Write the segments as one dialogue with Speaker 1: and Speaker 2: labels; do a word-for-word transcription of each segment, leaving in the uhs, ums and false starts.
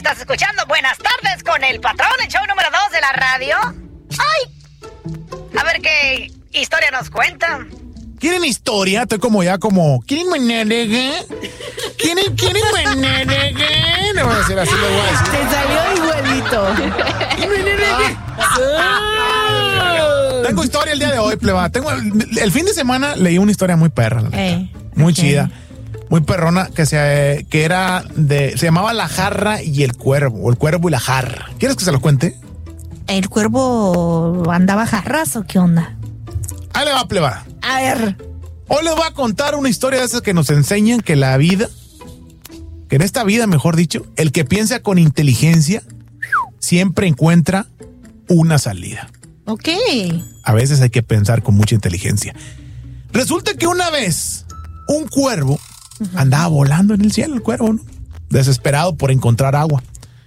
Speaker 1: estás escuchando Buenas Tardes con el Patrón, el show número dos de la radio. ¡Ay! A ver qué historia nos cuenta.
Speaker 2: ¿Quieren historia? Estoy como ya como... ¿Quieren maneregue? ¿Quieren, quieren maneregue? No voy a decir así, lo voy a decir.
Speaker 3: Te salió igualito.
Speaker 2: Ah. Tengo historia el día de hoy, pleba. Tengo el, el fin de semana leí una historia muy perra, la neta.
Speaker 3: Eh,
Speaker 2: muy
Speaker 3: okay.
Speaker 2: chida. Muy perrona, que se, que era de... Se llamaba La Jarra y el Cuervo. O el Cuervo y la Jarra. ¿Quieres que se lo cuente?
Speaker 3: ¿El cuervo andaba jarras o qué onda?
Speaker 2: Ahí le va, pleba.
Speaker 3: A ver.
Speaker 2: Hoy les voy a contar una historia de esas que nos enseñan que la vida, que en esta vida, mejor dicho, el que piensa con inteligencia siempre encuentra una salida.
Speaker 3: Ok.
Speaker 2: A veces hay que pensar con mucha inteligencia. Resulta que una vez un cuervo uh-huh. andaba volando en el cielo, el cuervo, ¿no? Desesperado por encontrar agua.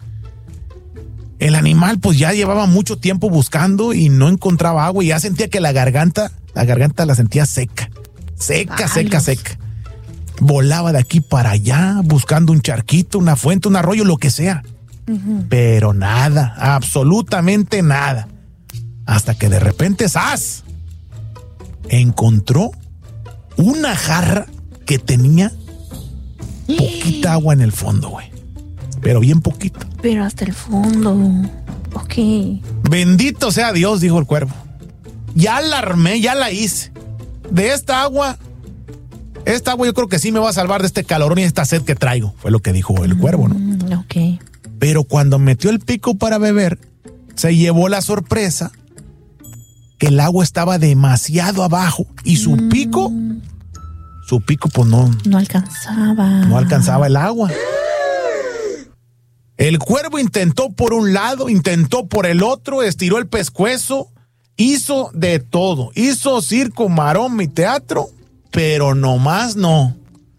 Speaker 2: El animal pues ya llevaba mucho tiempo buscando y no encontraba agua y ya sentía que la garganta, la garganta la sentía seca, seca, Ay, seca, Dios. seca. Volaba de aquí para allá buscando un charquito, una fuente, un arroyo, lo que sea. Uh-huh. Pero nada, absolutamente nada. Hasta que de repente, ¡zas!, encontró una jarra que tenía poquita agua en el fondo, güey. Pero bien poquito.
Speaker 3: Pero hasta el fondo. Ok.
Speaker 2: Bendito sea Dios, dijo el cuervo. Ya la armé, ya la hice. De esta agua, esta agua yo creo que sí me va a salvar de este calorón y esta sed que traigo. Fue lo que dijo el mm, cuervo, ¿no?
Speaker 3: Ok.
Speaker 2: Pero cuando metió el pico para beber, se llevó la sorpresa que el agua estaba demasiado abajo y su mm. pico, su pico pues no...
Speaker 3: No alcanzaba.
Speaker 2: No alcanzaba el agua. El cuervo intentó por un lado, intentó por el otro, estiró el pescuezo, hizo de todo, hizo circo, maroma y teatro, pero nomás no.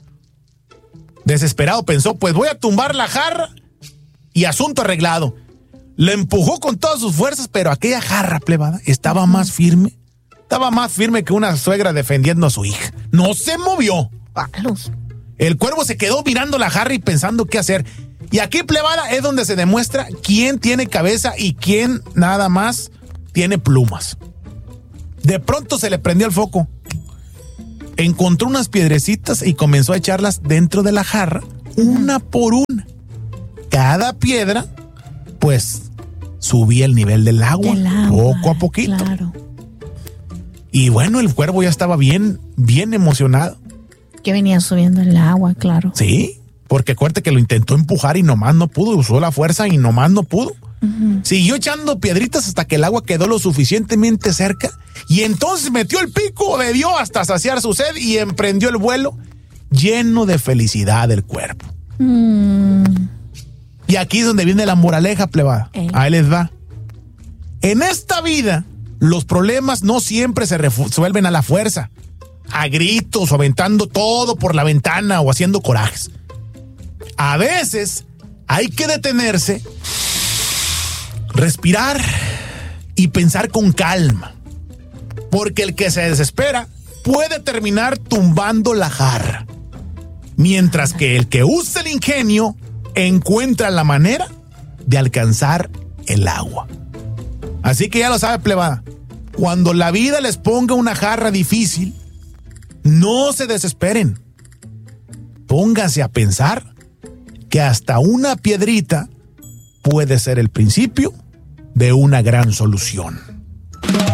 Speaker 2: Desesperado pensó, pues voy a tumbar la jarra y asunto arreglado. Le empujó con todas sus fuerzas, pero aquella jarra, plebada, estaba más firme, estaba más firme que una suegra defendiendo a su hija. No se movió.
Speaker 3: Palos.
Speaker 2: El cuervo se quedó mirando la jarra y pensando qué hacer. Y aquí, plebada, es donde se demuestra quién tiene cabeza y quién nada más tiene plumas. De pronto se le prendió el foco. Encontró unas piedrecitas y comenzó a echarlas dentro de la jarra, una por una. Cada piedra, pues, subía el nivel del agua,
Speaker 3: del agua
Speaker 2: poco a poquito.
Speaker 3: Claro.
Speaker 2: Y bueno, el cuervo ya estaba bien, bien emocionado.
Speaker 3: Que venía subiendo el agua, claro.
Speaker 2: Sí. Porque acuérdate que lo intentó empujar y nomás no pudo, usó la fuerza y nomás no pudo. Uh-huh. Siguió echando piedritas hasta que el agua quedó lo suficientemente cerca y entonces metió el pico, bebió hasta saciar su sed y emprendió el vuelo lleno de felicidad del cuerpo.
Speaker 3: Mm.
Speaker 2: Y aquí es donde viene la moraleja, plebada. Eh. Ahí les va. En esta vida, los problemas no siempre se resuelven a la fuerza, a gritos o aventando todo por la ventana o haciendo corajes. A veces hay que detenerse, respirar y pensar con calma, porque el que se desespera puede terminar tumbando la jarra, mientras que el que usa el ingenio encuentra la manera de alcanzar el agua. Así que ya lo sabe, plebada, cuando la vida les ponga una jarra difícil, no se desesperen, pónganse a pensar que hasta una piedrita puede ser el principio de una gran solución.